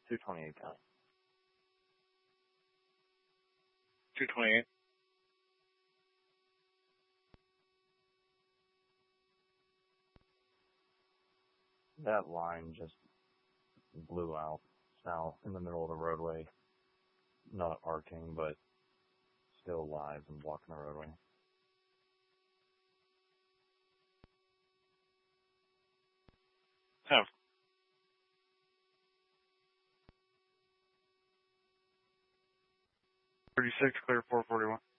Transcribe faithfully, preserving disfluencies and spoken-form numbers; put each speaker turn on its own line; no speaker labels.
two twenty-eight County.
two twenty-eight.
That line just blew out south in the middle of the roadway. Not arcing, but still live and blocking the roadway.
Oh. thirty-six, clear four forty-one.